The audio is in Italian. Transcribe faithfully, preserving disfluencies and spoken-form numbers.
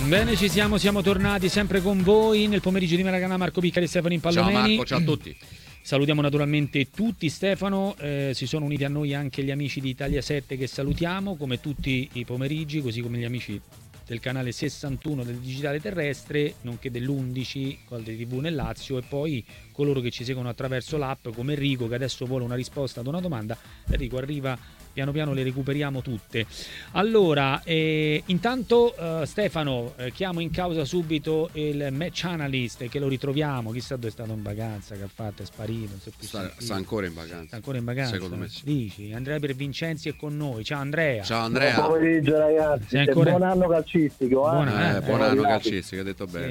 Bene, ci siamo, siamo tornati sempre con voi nel pomeriggio di Maracanã. Marco Piccari e Stefano Impallomeni. Ciao Marco, ciao a tutti. Salutiamo naturalmente tutti, Stefano, eh, si sono uniti a noi anche gli amici di Italia sette che salutiamo come tutti i pomeriggi, così come gli amici del canale sessantuno del digitale terrestre, nonché dell'undici con le tivù nel Lazio, e poi coloro che ci seguono attraverso l'app come Enrico che adesso vuole una risposta ad una domanda. Enrico arriva, piano piano le recuperiamo tutte. Allora, eh, intanto eh, Stefano, eh, chiamo in causa subito il match analyst, che lo ritroviamo, chissà dove è stato in vacanza, che ha fatto, è sparito, non so più sta, sta ancora in vacanza. Sta ancora in vacanza, secondo me sì. Dici? Andrea Pervincenzi è con noi. Ciao Andrea. Ciao Andrea. Buon pomeriggio ragazzi, Sei ancora... buon anno calcistico. Eh? Buon, eh, Eh, buon anno calcistico, hai detto bene.